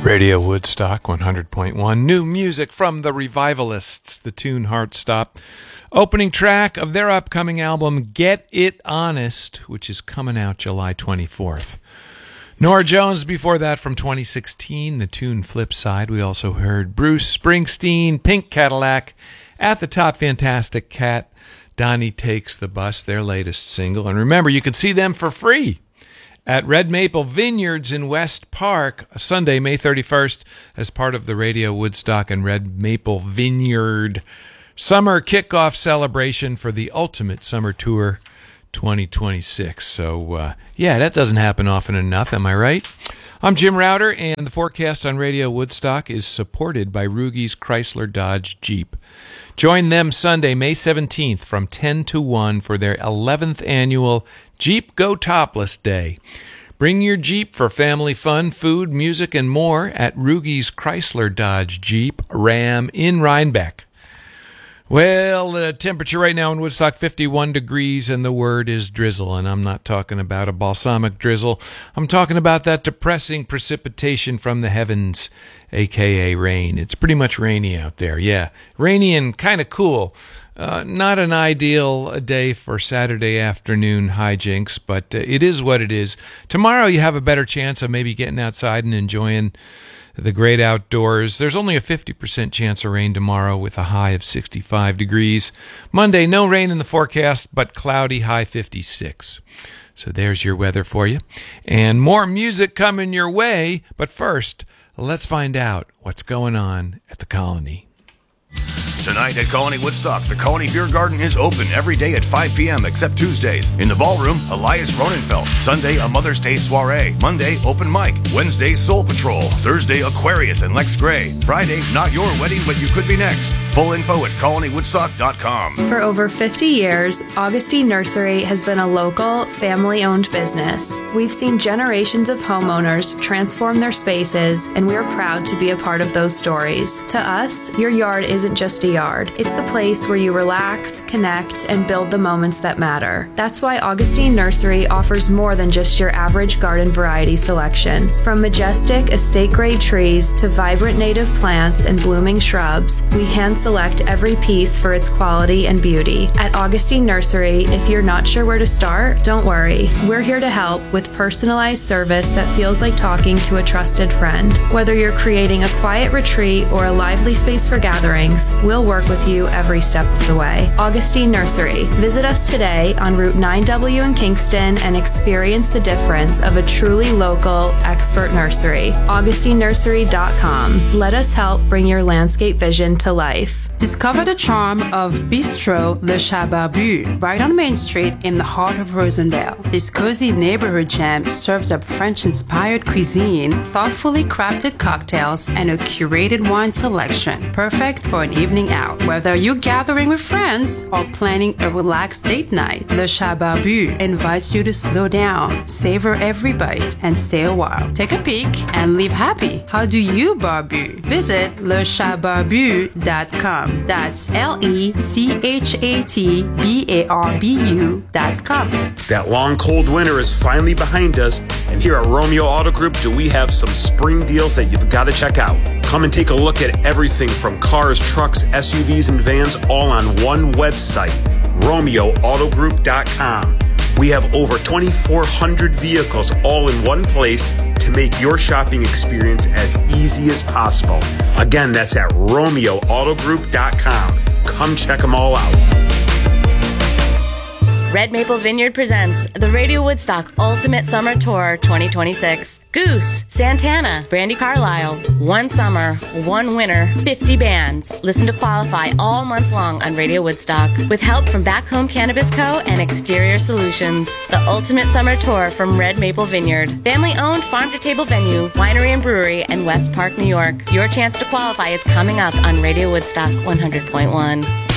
Radio Woodstock 100.1. New music from the Revivalists, the tune Heart Stop. Opening track of their upcoming album, Get It Honest, which is coming out July 24th. Norah Jones before that from 2016, the tune Flipside. We also heard Bruce Springsteen, Pink Cadillac. At the top, Fantastic Cat, Donnie Takes the Bus, their latest single. And remember, you can see them for free at Red Maple Vineyards in West Park, Sunday, May 31st, as part of the Radio Woodstock and Red Maple Vineyard Summer Kickoff Celebration for the Ultimate Summer Tour 2026. So, that doesn't happen often enough, am I right? I'm Jim Router, and the forecast on Radio Woodstock is supported by Rugies Chrysler Dodge Jeep. Join them Sunday, May 17th from 10 to 1 for their 11th annual Jeep Go Topless Day. Bring your Jeep for family fun, food, music, and more at Rugies Chrysler Dodge Jeep Ram in Rhinebeck. Well, the temperature right now in Woodstock, 51 degrees, and the word is drizzle. And I'm not talking about a balsamic drizzle. I'm talking about that depressing precipitation from the heavens, a.k.a. rain. It's pretty much rainy out there, yeah. Rainy and kind of cool. Not an ideal day for Saturday afternoon hijinks, but it is what it is. Tomorrow you have a better chance of maybe getting outside and enjoying the great outdoors. There's only a 50% chance of rain tomorrow with a high of 65 degrees. Monday, no rain in the forecast, but cloudy, high 56. So there's your weather for you. And more music coming your way. But first, let's find out what's going on at the Colony. Tonight at Colony Woodstock, the Colony Beer Garden is open every day at 5 p.m. except Tuesdays. In the ballroom, Elias Ronenfeld. Sunday, a Mother's Day soiree. Monday, open mic. Wednesday, Soul Patrol. Thursday, Aquarius and Lex Gray. Friday, not your wedding, but you could be next. Full info at colonywoodstock.com. For over 50 years, Augustine Nursery has been a local, family-owned business. We've seen generations of homeowners transform their spaces, and we're proud to be a part of those stories. To us, your yard isn't just a yard. It's the place where you relax, connect, and build the moments that matter. That's why Augustine Nursery offers more than just your average garden variety selection. From majestic estate-grade trees to vibrant native plants and blooming shrubs, we hand-select every piece for its quality and beauty. At Augustine Nursery, if you're not sure where to start, don't worry. We're here to help with personalized service that feels like talking to a trusted friend. Whether you're creating a quiet retreat or a lively space for gatherings, we'll work with you every step of the way. Augustine Nursery. Visit us today on Route 9W in Kingston and experience the difference of a truly local, expert nursery. AugustineNursery.com. Let us help bring your landscape vision to life. Discover the charm of Bistro Le Chat Barbu, right on Main Street in the heart of Rosendale. This cozy neighborhood gem serves up French-inspired cuisine, thoughtfully crafted cocktails, and a curated wine selection, perfect for an evening out. Whether you're gathering with friends or planning a relaxed date night, Le Chat Barbu invites you to slow down, savor every bite, and stay a while. Take a peek and leave happy. How do you barbu? Visit lechatbarbu.com. That's LECHATBARBU.com. That long cold winter is finally behind us, and here at Romeo Auto Group do we have some spring deals that you've got to check out. Come and take a look at everything from cars, trucks, SUVs, and vans all on one website, RomeoAutoGroup.com. We have over 2,400 vehicles all in one place to make your shopping experience as easy as possible. Again, that's at RomeoAutoGroup.com. Come check them all out. Red Maple Vineyard presents the Radio Woodstock Ultimate Summer Tour 2026. Goose, Santana, Brandi Carlile. One summer, one winter, 50 bands. Listen to qualify all month long on Radio Woodstock with help from Back Home Cannabis Co. and Exterior Solutions. The Ultimate Summer Tour from Red Maple Vineyard. Family-owned farm-to-table venue, winery and brewery in West Park, New York. Your chance to qualify is coming up on Radio Woodstock 100.1.